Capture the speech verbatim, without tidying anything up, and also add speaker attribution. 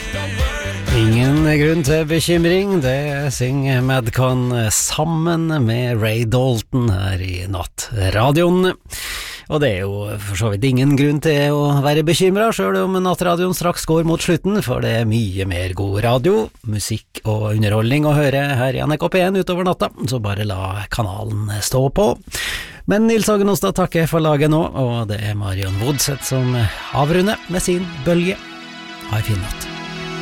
Speaker 1: Ingen grunn til bekymring, det synger Madcon sammen med Ray Dalton her i Nattradioen. Og det er jo for så vidt ingen grunn til å være bekymret, selv om Nattradioen straks går mot slutten, for det er mye mer god radio, musikk og underholdning å høre her i N R K P én utover natta, så bare la kanalen stå på. Men Nils Hagen Ostad takker for laget nå, og det er Marion Wodseth som avrunder med sin bølge. Ha en fin natt.